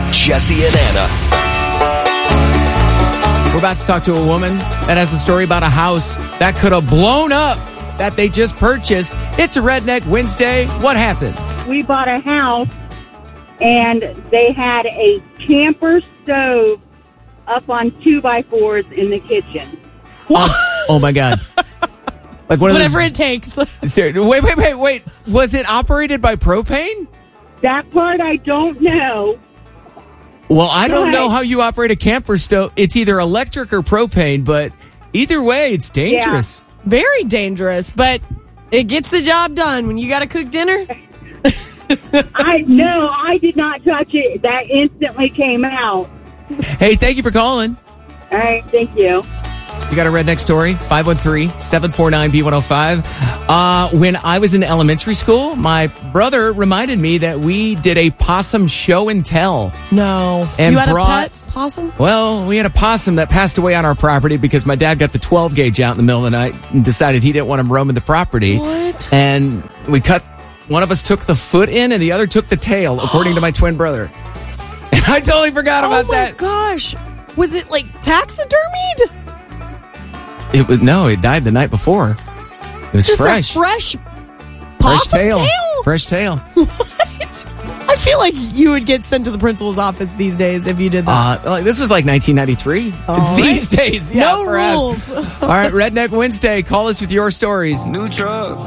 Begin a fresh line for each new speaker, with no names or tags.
Jesse and Anna.
We're about to talk to a woman that has a story about a house that could have blown up that they just purchased. It's a Redneck Wednesday. What happened?
We bought a house, and they had a camper stove up on 2x4s in the kitchen.
Oh my God. Like one of
Whatever
those,
it takes.
Wait. Was it operated by propane?
That part I don't know.
Well, I don't
Right.
know how you operate a camper stove. It's either electric or propane, but either way, it's dangerous.
Very dangerous, but it gets the job done when you got to cook dinner.
I did not touch it. That instantly came out.
Hey, thank you for calling.
All right, thank you.
You got a Redneck story? 513-749-B105. When I was in elementary school, my brother reminded me that we did a possum show and tell.
No.
And
you had
brought-
a pet possum?
Well, we had a possum that passed away on our property because my dad got the 12 gauge out in the middle of the night and decided he didn't want him roaming the property.
What?
And we cut, one of us took the foot in and the other took the tail, according to my twin brother. And I totally forgot about that.
Oh my gosh. Was it like taxidermied?
It died the night before. It was
Just
fresh.
a fresh possum tail?
Fresh tail.
What? I feel like you would get sent to the principal's office these days if you did that.
This was like 1993.
All
These days, yeah,
no
perhaps.
rules.
All right, Redneck Wednesday. Call us with your stories.
New truck.